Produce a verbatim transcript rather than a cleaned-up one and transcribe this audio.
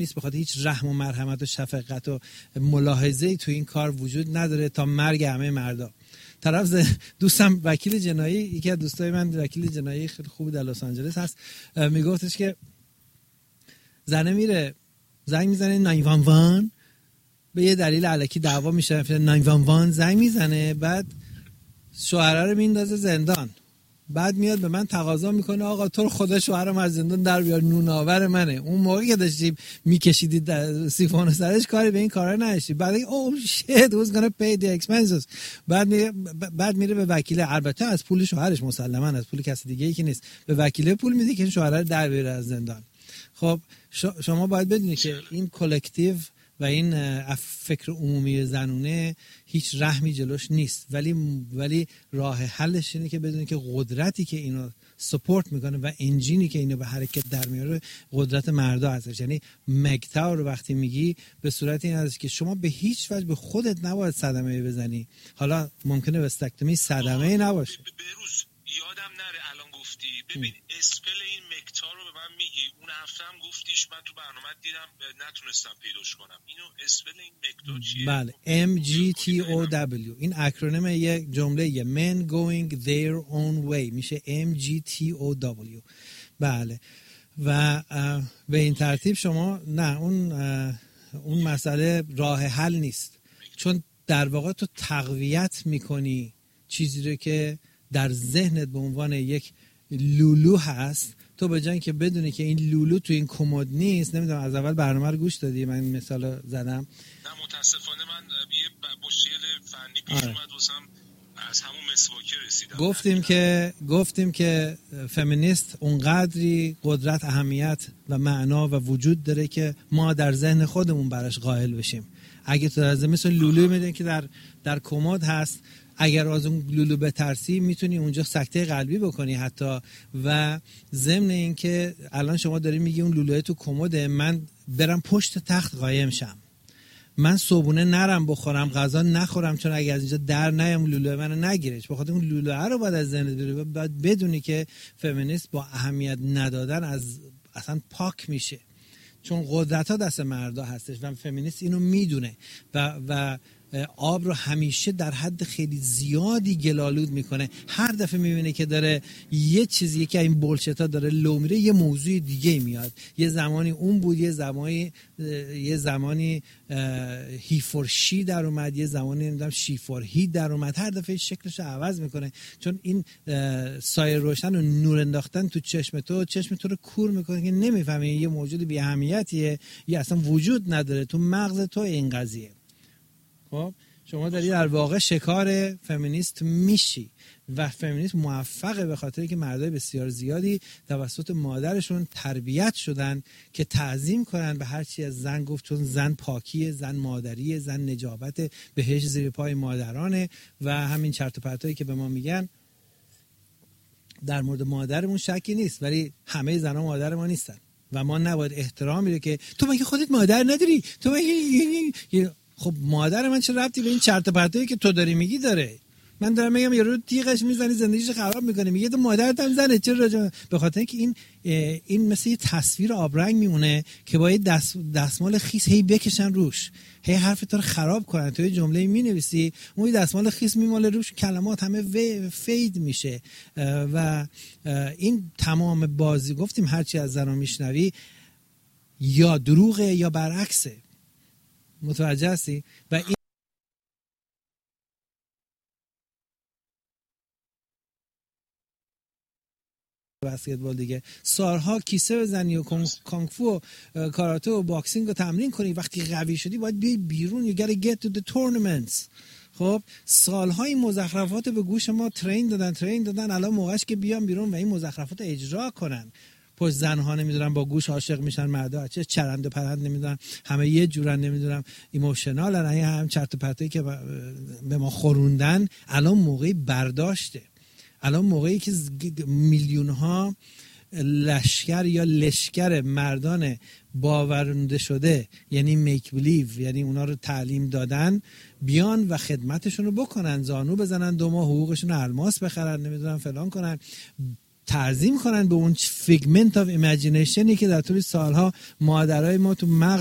نیست، بخاطر هیچ رحم و مرحمت و شفقت و ملاحظه‌ای تو این کار وجود نداره تا مرگ همه مردا. طرف ز... دوستم وکیل جنایی، یکی از دوستای من وکیل جنایی خیلی خوب در لس آنجلس هست، میگفتش که زنه میره زنگ میزنه نود و یک به یه دلیل الکی دعوا میشه، نود و یک زنگ میزنه، بعد شوهره رو میندازه زندان، بعد میاد به من تقاضا میکنه آقا تو رو خدا شوهرم از زندان در بیار، نوناور منه. اون موقعی که داشتیم میکشیدید سیفون سرش کاری به این کارا نداشتی. بعد او شیت who's gonna pay the expenses. بعد میره بعد میره به وکیل، البته از پول شوهرش، مسلما از پول کسی دیگه ای که نیست، به وکیل پول میده که شوهر رو در بیاره از زندان. خب شما باید بدونید که این کلکتیو و این فکر عمومی زنونه هیچ رحمی جلوش نیست، ولی ولی راه حلش اینه که بدونید که قدرتی که اینو سپورت میکنه و انجینی که اینو به حرکت در میاره قدرت مردا هستش. یعنی مگتاو رو وقتی میگی به صورت این هست که شما به هیچ وجه به خودت نباید صدمه بزنی. حالا ممکنه وستکتومی صدمه نباشه. بروز یادم نره الان گفتی، ببین اسپل این مکتا رو به من میگی، اون هفته هم گفتیش، من تو برنامه دیدم نتونستم پیداش کنم. اینو اسپل این مکتا چیه؟ بله ام جی تی او دبلیو، این اکرونیم یک جمله یه men going their own way میشه ام جی تی او دبلیو. بله و به این ترتیب شما نه اون اون مسئله راه حل نیست، چون در واقع تو تقویت میکنی چیزی رو که در ذهنت به عنوان یک لولو هست. تو به جای اینکه بدونی که این لولو تو این کمد نیست، نمیدونم از اول برنامه رو گوش دادی من این مثال زدم؟ نه متاسفانه من یه مشکل فنی پیش اومد واسم، از همون مسواکه رسیدم. گفتیم که گفتیم که فمینیست اونقدری قدرت، اهمیت و معنا و وجود داره که ما در ذهن خودمون براش قائل بشیم. اگه تو از مثل لولو میدونی که در در کمد هست، اگر از اون لولو بترسی میتونی اونجا سکته قلبی بکنی حتی. و ضمن این که الان شما داری میگی اون لولوی تو کمده، من برم پشت تخت قایم شم، من صبحونه نرم بخورم، غذا نخورم، چون اگه از اینجا در نیام لولو منو نگیرش. بخاطر اون لولو رو باید از ذهنت بری، باید بدونی که فمینیست با اهمیت ندادن از اصلا پاک میشه، چون قدرت ها دست مردا هستش و فمینیست اینو میدونه و و آب رو همیشه در حد خیلی زیادی گلالود میکنه. هر دفعه میبینه که داره یه چیزی که این بولشتا داره لو میره، یه موضوع دیگه میاد. یه زمانی اون بود، یه زمانی یه زمانی هی فور شی در اومد، یه زمانی نمیدونم شی فور هی در اومد. هر دفعه شکلش رو عوض میکنه، چون این سایه روشن و نور انداختن تو چشم تو، چشم تو رو کور میکنه که نمیفهمی یه موجود بی اهمیتیه یا اصلا وجود نداره تو مغز تو این قضیه. خب شما داری در واقع شکار فمینیست میشی و فمینیست موفقه به خاطر که مردای بسیار زیادی توسط مادرشون تربیت شدن که تعظیم کنن به هر چی از زن گفت، چون زن پاکیه، زن مادریه، زن نجابت، بهش زیر پای مادرانه و همین چرت و پرتایی که به ما میگن. در مورد مادرمون شکی نیست، ولی همه زنها مادر ما نیستن و ما نباید احترامی رو که تو مگه خودت مادر نداری، تو مگه خب مادر من چه ربطی به این چرت و پرتایی که تو داری میگی داره؟ من دارم میگم یارو تیغش میزنی زندگیشو خراب میکنه، میگه تو مادرت هم زنه چرا راجع؟ به خاطر اینکه این این مثل یه تصویر آبرنگ میمونه که با یه دست دستمال خیس هی بکشن روش، هی حرف تو رو خراب کنن. تو یه جمله مینویسی، اون دستمال خیس میماله روش، کلمات همه فید میشه و این تمام بازی. گفتیم هرچی از زنا میشنوی یا دروغه یا برعکسه، متوجه هستی؟ و این بسکتبال دیگه سالها کیسه بزنی و کانگ فو و کاراته و باکسینگ رو تمرین کنی، وقتی قوی شدی باید بیای بیرون. you gotta get to the tournaments. خب سالها این مزخرفات به گوش ما ترین دادن ترین دادن الان موقعش که بیان بیرون و این مزخرفات اجرا کنن. پشت زنها نمیدونم با گوش عاشق میشن، مردا چه چرند و پرند نمیدونم، همه یه جورن نمیدونم ایموشنال، این هم چرت و پرتایی که به ما خوروندن. الان موقعی برداشته، الان موقعی که میلیون ها لشکر یا لشکر مردان باورنده شده، یعنی میک بلیو، یعنی اونا رو تعلیم دادن، بیان و خدمتشون رو بکنن، زانو بزنن، دو ماه حقوقشون رو الماس بخرن، نمیدونم فلان کنن، تعظیم کنن به اون فیگمنت آف ایمیجینیشنی که در طول سالها مادرای ما تو مغز